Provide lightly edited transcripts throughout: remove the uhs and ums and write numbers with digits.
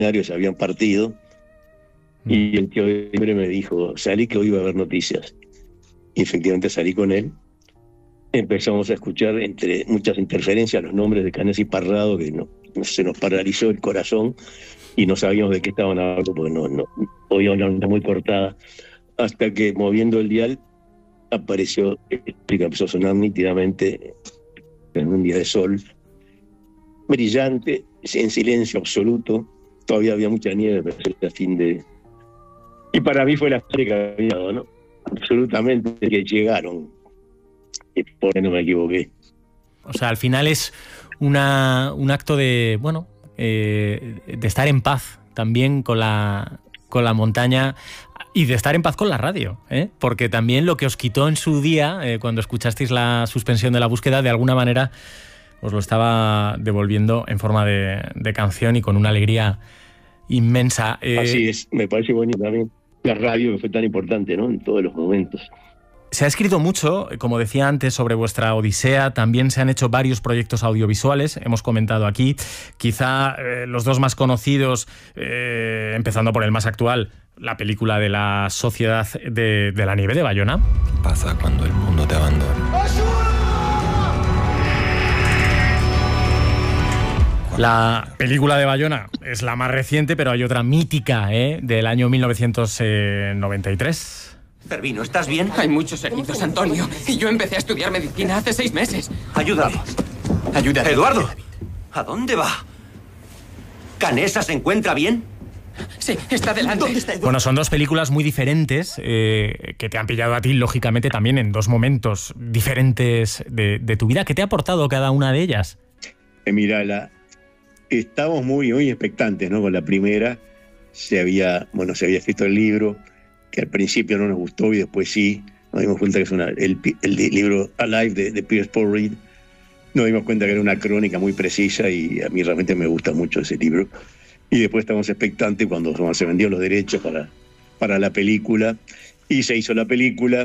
se habían partido, y el tío siempre me dijo, salí que hoy iba a haber noticias. Y efectivamente salí con él. Empezamos a escuchar, entre muchas interferencias, los nombres de Canesi y Parrado, que se nos paralizó el corazón y no sabíamos de qué estaban hablando, porque no oía una onda muy cortada, hasta que moviendo el dial apareció, empezó a sonar nítidamente en un día de sol, brillante, en silencio absoluto. Todavía había mucha nieve, pero era fin de... Y para mí fue la historia que había dado, ¿no? Absolutamente, que llegaron. Y por qué no me equivoqué. O sea, al final es un acto de, bueno, de estar en paz también con la montaña y de estar en paz con la radio, ¿eh? Porque también lo que os quitó en su día, cuando escuchasteis la suspensión de la búsqueda, de alguna manera os lo estaba devolviendo en forma de canción y con una alegría inmensa. Así es, me parece bonito también la radio, que fue tan importante, ¿no? En todos los momentos. Se ha escrito mucho, como decía antes, sobre vuestra odisea. También se han hecho varios proyectos audiovisuales, hemos comentado aquí. Quizá los dos más conocidos, empezando por el más actual, la película de la Sociedad de la Nieve de Bayona. ¿Qué pasa cuando el mundo te abandona? La película de Bayona es la más reciente, pero hay otra mítica, del año 1993. Cervino, ¿estás bien? Hay muchos heridos, Antonio. Y yo empecé a estudiar medicina hace 6 meses. Ayúdame. Ayúdame. Eduardo, ¿a dónde va? ¿Canesa se encuentra bien? Sí, está delante. ¿Dónde está Eduardo? Bueno, son dos películas muy diferentes que te han pillado a ti, lógicamente, también en dos momentos diferentes de tu vida. ¿Qué te ha aportado cada una de ellas? Mira, estábamos muy expectantes, ¿no? Con la primera se había escrito el libro, que al principio no nos gustó y después sí. Nos dimos cuenta que es el libro Alive de Pierce Paul Reed. Nos dimos cuenta que era una crónica muy precisa y a mí realmente me gusta mucho ese libro. Y después estamos expectantes cuando se vendieron los derechos para la película y se hizo la película.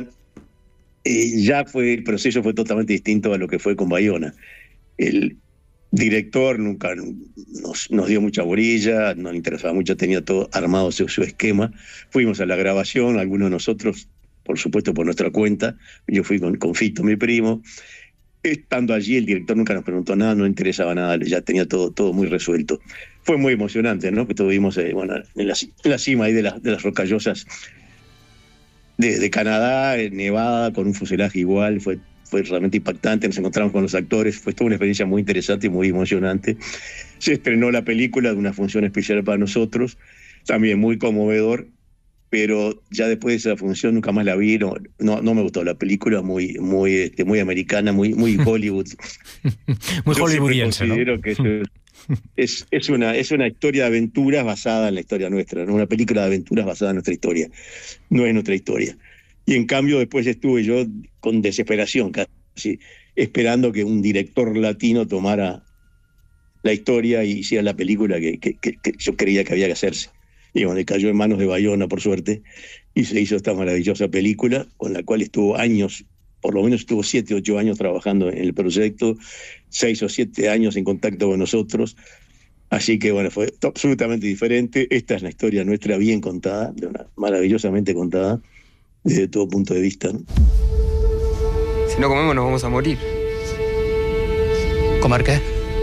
El proceso fue totalmente distinto a lo que fue con Bayona. El director nunca nos dio mucha bolilla, no le interesaba mucho, tenía todo armado su esquema. Fuimos a la grabación, algunos de nosotros, por supuesto, por nuestra cuenta. Yo fui con Fito, mi primo. Estando allí, el director nunca nos preguntó nada, no le interesaba nada, ya tenía todo muy resuelto. Fue muy emocionante, ¿no? Que estuvimos en la cima ahí de las rocallosas de Canadá, Nevada, con un fuselaje igual. Fue realmente impactante, nos encontramos con los actores, fue toda una experiencia muy interesante y muy emocionante. Se estrenó la película de una función especial para nosotros, también muy conmovedor, pero ya después de esa función nunca más la vi, no me gustó la película, muy americana, muy Hollywood. Muy hollywoodiense, ¿no? Considero que es una historia de aventuras basada en la historia nuestra, ¿no? Una película de aventuras basada en nuestra historia, no es nuestra historia. Y en cambio después estuve yo con desesperación, casi esperando que un director latino tomara la historia y hiciera la película que yo creía que había que hacerse. Y bueno, cayó en manos de Bayona, por suerte, y se hizo esta maravillosa película, con la cual estuvo años, por lo menos estuvo 7 o 8 años trabajando en el proyecto, 6 o 7 años en contacto con nosotros. Así que bueno, fue absolutamente diferente. Esta es la historia nuestra bien contada, maravillosamente contada, desde todo punto de vista, ¿no? Si no comemos nos vamos a morir. ¿Comer qué?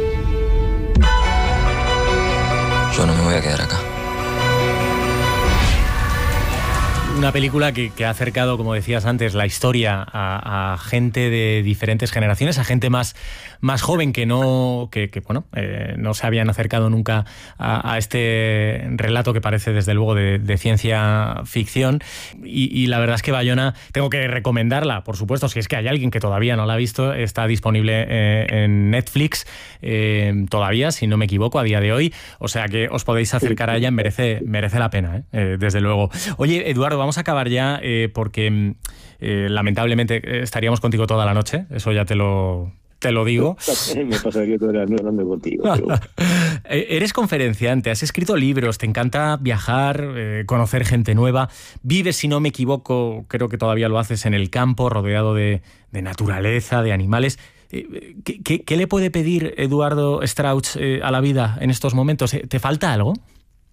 Yo no me voy a quedar acá. Una película que ha acercado, como decías antes, la historia a gente de diferentes generaciones, a gente más joven que no se habían acercado nunca a este relato que parece desde luego de ciencia ficción. Y la verdad es que Bayona, tengo que recomendarla, por supuesto, si es que hay alguien que todavía no la ha visto, está disponible en Netflix todavía, si no me equivoco, a día de hoy. O sea que os podéis acercar a ella, merece la pena, desde luego. Oye, Eduardo, vamos a acabar ya porque lamentablemente estaríamos contigo toda la noche, eso ya te lo digo. Me pasaría toda la noche hablando contigo. Pero... Eres conferenciante, has escrito libros, te encanta viajar, conocer gente nueva. Vives, si no me equivoco, creo que todavía lo haces en el campo, rodeado de naturaleza, de animales. ¿Qué le puede pedir Eduardo Strauch a la vida en estos momentos? ¿Te falta algo?